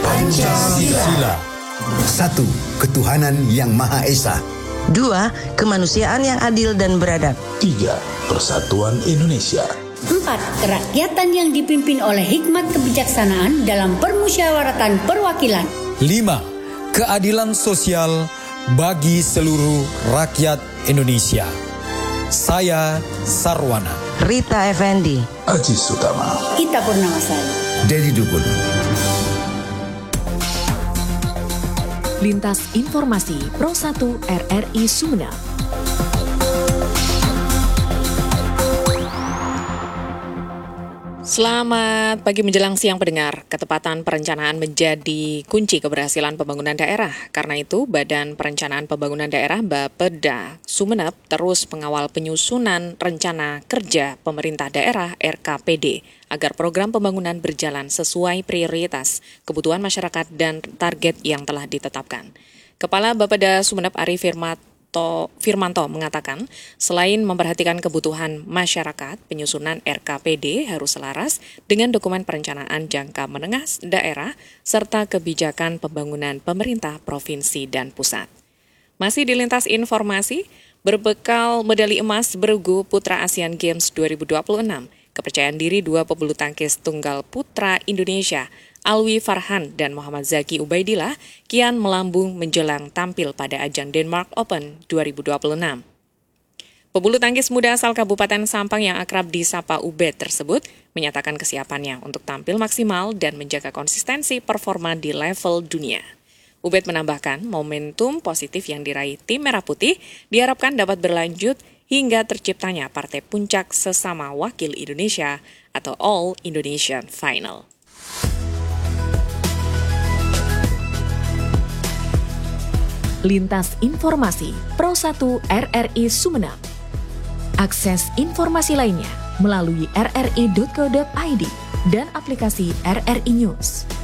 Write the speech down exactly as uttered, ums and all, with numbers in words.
Pancasila. Satu, ketuhanan yang Maha Esa. Dua, kemanusiaan yang adil dan beradab. Tiga, persatuan Indonesia. Empat, kerakyatan yang dipimpin oleh hikmat kebijaksanaan dalam permusyawaratan perwakilan. Lima, keadilan sosial bagi seluruh rakyat Indonesia. Saya Sarwana. Rita Effendi. Aji Sutama. Ita Purnamasari. Dedi Dukun. Lintas Informasi Pro satu R R I Sumeneb. Selamat pagi menjelang siang pendengar. Ketepatan perencanaan menjadi kunci keberhasilan pembangunan daerah. Karena itu, Badan Perencanaan Pembangunan Daerah Bapeda Sumeneb terus mengawal penyusunan rencana kerja pemerintah daerah R K P D agar program pembangunan berjalan sesuai prioritas, kebutuhan masyarakat dan target yang telah ditetapkan. Kepala Bapeda Sumeneb Ari Firmat Firmanto mengatakan, selain memperhatikan kebutuhan masyarakat, penyusunan R K P D harus selaras dengan dokumen perencanaan jangka menengah daerah serta kebijakan pembangunan pemerintah provinsi dan pusat. Masih di lintas informasi, berbekal medali emas bergu Putra Asian Games dua ribu dua puluh enam, kepercayaan diri dua pebulu tangkis tunggal putra Indonesia, Alwi Farhan dan Muhammad Zaki Ubaidillah kian melambung menjelang tampil pada ajang Denmark Open dua ribu dua puluh enam. Pebulu tangkis muda asal Kabupaten Sampang yang akrab disapa Ubed tersebut menyatakan kesiapannya untuk tampil maksimal dan menjaga konsistensi performa di level dunia. Ubed menambahkan momentum positif yang diraih tim Merah Putih diharapkan dapat berlanjut hingga terciptanya partai puncak sesama wakil Indonesia atau All Indonesian Final. Lintas Informasi Pro satu R R I Sumeneb. Akses informasi lainnya melalui r r i dot co dot i d dan aplikasi R R I News.